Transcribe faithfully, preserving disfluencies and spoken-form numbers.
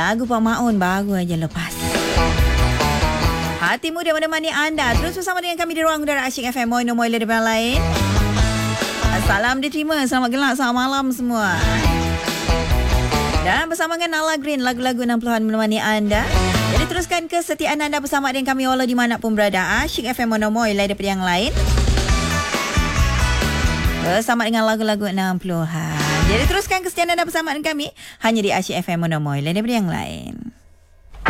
Lagu Pak Maun baru aja lepas. Hati muda menemani anda. Terus bersama dengan kami di ruang udara Asyik F M. Moi no moi le depan lain. Salam diterima. Selamat gelap, selamat malam semua. Dan bersama dengan Nala Green, lagu-lagu enam puluhan menemani anda. Jadi teruskan kesetiaan anda bersama dengan kami walau di mana pun berada. Asyik F M no moi lain daripada yang lain. Bersama dengan lagu-lagu enam puluhan. Jadi teruskan kesetiaan anda bersama dengan kami hanya di Asyik F M no moi lain daripada yang lain.